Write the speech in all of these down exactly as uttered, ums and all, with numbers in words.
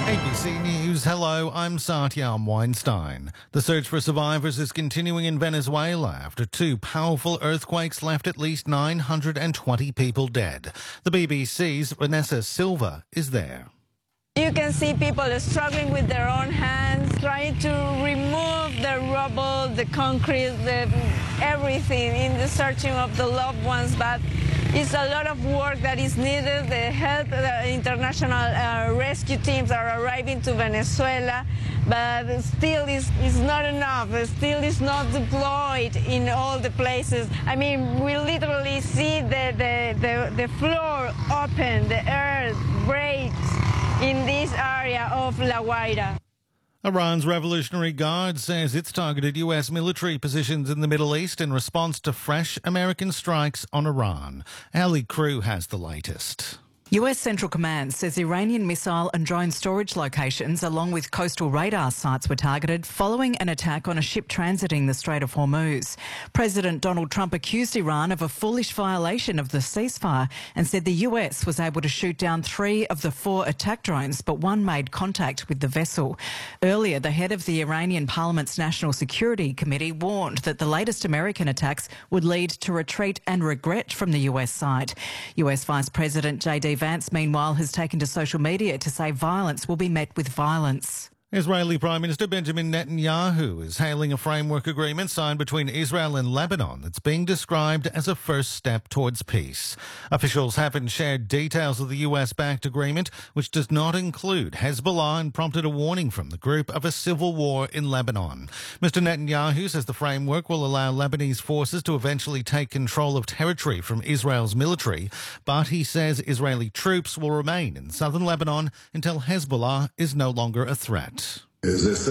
A B C News, hello, I'm Satyam Weinstein. The search for survivors is continuing in Venezuela after two powerful earthquakes left at least nine hundred twenty people dead. The B B C's Vanessa Silva is there. You can see people struggling with their own hands, trying to remove the rubble, the concrete, the, everything in the searching of the loved ones. But it's a lot of work that is needed. The help, the international uh, rescue teams are arriving to Venezuela, but still is is not enough. Still is not deployed in all the places. I mean, we literally see the, the, the, the floor open, the earth breaks in this area of La Guaira. Iran's Revolutionary Guard says it's targeted U S military positions in the Middle East in response to fresh American strikes on Iran. Ali Crew has the latest. U S Central Command says Iranian missile and drone storage locations along with coastal radar sites were targeted following an attack on a ship transiting the Strait of Hormuz. President Donald Trump accused Iran of a foolish violation of the ceasefire and said the U S was able to shoot down three of the four attack drones, but one made contact with the vessel. Earlier, the head of the Iranian Parliament's National Security Committee warned that the latest American attacks would lead to retreat and regret from the U S side. U S Vice President J D Vance, meanwhile, has taken to social media to say violence will be met with violence. Israeli Prime Minister Benjamin Netanyahu is hailing a framework agreement signed between Israel and Lebanon that's being described as a first step towards peace. Officials haven't shared details of the U S-backed agreement, which does not include Hezbollah, and prompted a warning from the group of a civil war in Lebanon. Mister Netanyahu says the framework will allow Lebanese forces to eventually take control of territory from Israel's military, but he says Israeli troops will remain in southern Lebanon until Hezbollah is no longer a threat. This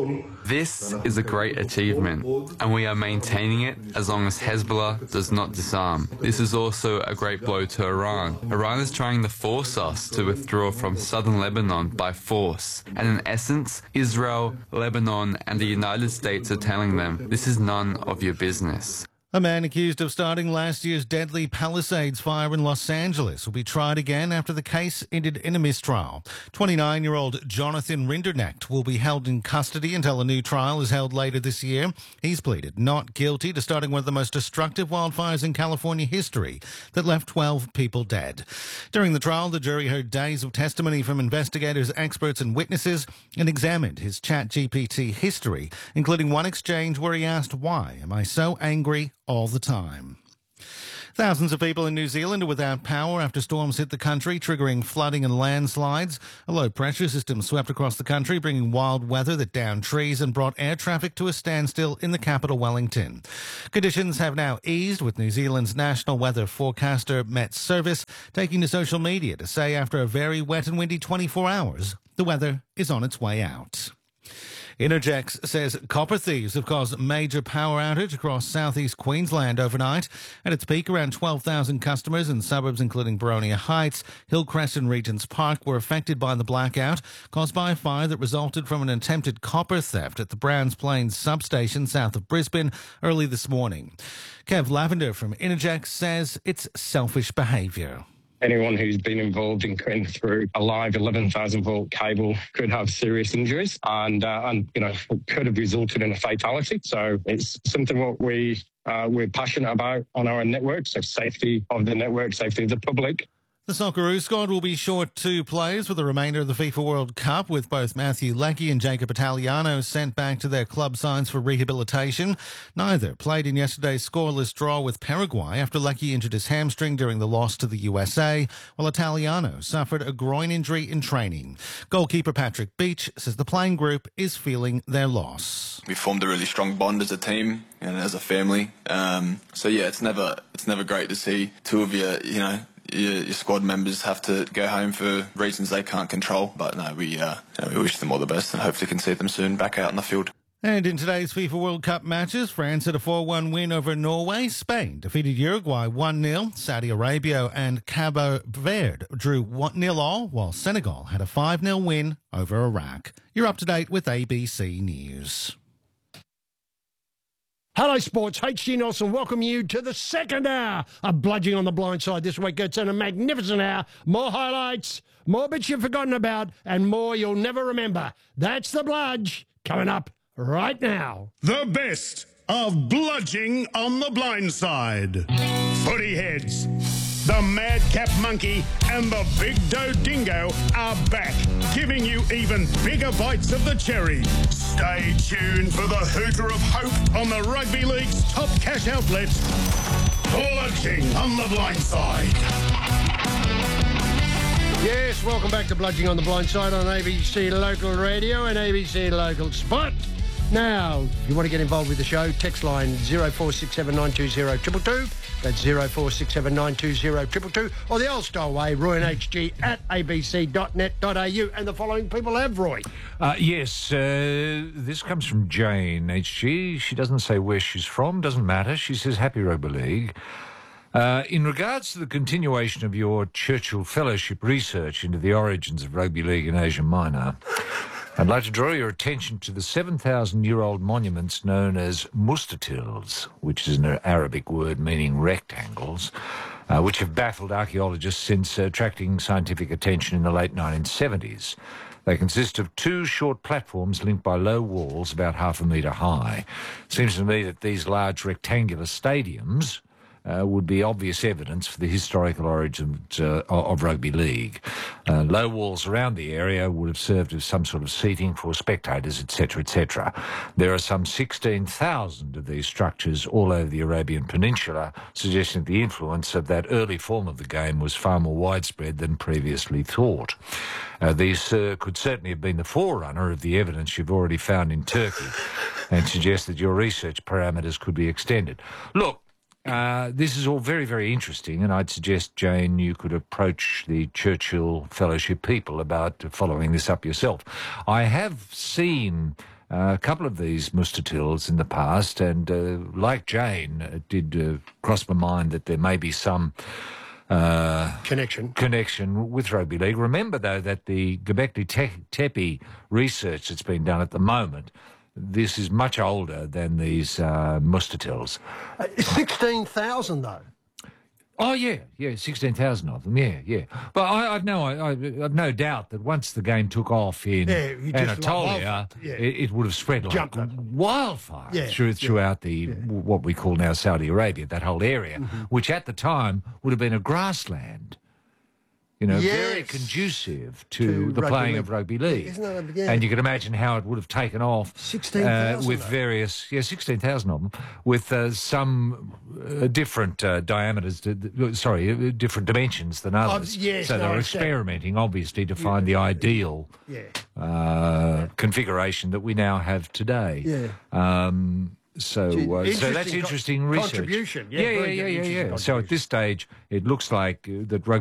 is a great achievement, and we are maintaining it as long as Hezbollah does not disarm. This is also a great blow to Iran. Iran is trying to force us to withdraw from southern Lebanon by force, and in essence, Israel, Lebanon, and the United States are telling them, this is none of your business. A man accused of starting last year's deadly Palisades fire in Los Angeles will be tried again after the case ended in a mistrial. twenty-nine-year-old Jonathan Rinderknecht will be held in custody until a new trial is held later this year. He's pleaded not guilty to starting one of the most destructive wildfires in California history that left twelve people dead. During the trial, the jury heard days of testimony from investigators, experts and witnesses and examined his ChatGPT history, including one exchange where he asked, "Why am I so angry all the time?" Thousands of people in New Zealand are without power after storms hit the country, triggering flooding and landslides. A low-pressure system swept across the country, bringing wild weather that downed trees and brought air traffic to a standstill in the capital, Wellington. Conditions have now eased, with New Zealand's national weather forecaster Met Service taking to social media to say after a very wet and windy twenty-four hours, the weather is on its way out. Intergex says copper thieves have caused a major power outage across southeast Queensland overnight. At its peak, around twelve thousand customers in suburbs including Boronia Heights, Hillcrest and Regents Park were affected by the blackout caused by a fire that resulted from an attempted copper theft at the Browns Plains substation south of Brisbane early this morning. Kev Lavender from Intergex says it's selfish behaviour. Anyone who's been involved in cutting through a live eleven thousand volt cable could have serious injuries and, uh, and you know, could have resulted in a fatality. So it's something what we, uh, we're passionate about on our network, so safety of the network, safety of the public. The Socceroos squad will be short two players for the remainder of the FIFA World Cup, with both Matthew Leckie and Jacob Italiano sent back to their club sides for rehabilitation. Neither played in yesterday's scoreless draw with Paraguay after Leckie injured his hamstring during the loss to the U S A, while Italiano suffered a groin injury in training. Goalkeeper Patrick Beach says the playing group is feeling their loss. We formed a really strong bond as a team and as a family. Um, so yeah, it's never it's never great to see two of your you know. Your, your squad members have to go home for reasons they can't control. But no, we, uh, you know, we wish them all the best and hopefully can see them soon back out in the field. And in today's FIFA World Cup matches, France had a four one win over Norway. Spain defeated Uruguay one nil. Saudi Arabia and Cabo Verde drew one nil all, while Senegal had a five nil win over Iraq. You're up to date with A B C News. Hello, sports. H G Nelson, welcome you to the second hour of Bludging on the Blind Side. This week it's in a magnificent hour. More highlights, more bits you've forgotten about, and more you'll never remember. That's the Bludge coming up right now. The best of Bludging on the Blind Side. Footy heads. The Madcap Monkey and the Big Doe Dingo are back, giving you even bigger bites of the cherry. Stay tuned for the hooter of hope on the Rugby League's top cash outlet, Bludging on the Blind Side. Yes, welcome back to Bludging on the Blind Side on A B C Local Radio and A B C Local Spot. Now, if you want to get involved with the show, text line zero four six seven nine two zero two two two. That's zero four six seven nine two zero two two two. Or the old style way, roy and h g at a b c dot net dot a u. And the following people have, Roy. Uh, yes, uh, this comes from Jane, H G. She doesn't say where she's from, doesn't matter. She says, Happy Rugby League. Uh, in regards to the continuation of your Churchill Fellowship research into the origins of rugby league in Asia Minor, I'd like to draw your attention to the seven thousand year old monuments known as mustatils, which is an Arabic word meaning rectangles, uh, which have baffled archaeologists since uh, attracting scientific attention in the late nineteen seventies. They consist of two short platforms linked by low walls about half a metre high. Seems to me that these large rectangular stadiums Uh, would be obvious evidence for the historical origins uh, of rugby league. Uh, low walls around the area would have served as some sort of seating for spectators, et cetera, et cetera. There are some sixteen thousand of these structures all over the Arabian Peninsula, suggesting that the influence of that early form of the game was far more widespread than previously thought. Uh, these uh, could certainly have been the forerunner of the evidence you've already found in Turkey, and suggest that your research parameters could be extended. Look, Uh, this is all very, very interesting, and I'd suggest, Jane, you could approach the Churchill Fellowship people about following this up yourself. I have seen uh, a couple of these mustatils in the past, and uh, like Jane, it did uh, cross my mind that there may be some Uh, connection connection with rugby league. Remember, though, that the Göbekli Tepe research that's been done at the moment, this is much older than these uh, mustatils. Uh, sixteen thousand, though. Oh, yeah, yeah, sixteen thousand of them, yeah, yeah. But I, I've, no, I, I've no doubt that once the game took off in yeah, Anatolia, like, yeah. it, it would have spread like Jumped wildfire yeah, through, throughout yeah, the yeah. what we call now Saudi Arabia, that whole area, mm-hmm. which at the time would have been a grassland. You know, yes. very conducive to, to the playing league. of rugby league. Isn't that, yeah. And you can imagine how it would have taken off sixteen thousand uh, with though. various, yeah, sixteen thousand of them, with uh, some uh, different uh, diameters, to, sorry, uh, different dimensions than others. Oh, yes, so no, they're exactly. experimenting, obviously, to find the ideal yeah. uh, configuration that we now have today. Yeah. Um, So, uh, so that's Interesting interesting co- research. contribution. Yeah, yeah, very yeah, good yeah, yeah. interesting yeah. So at this stage, it looks like uh, that rugby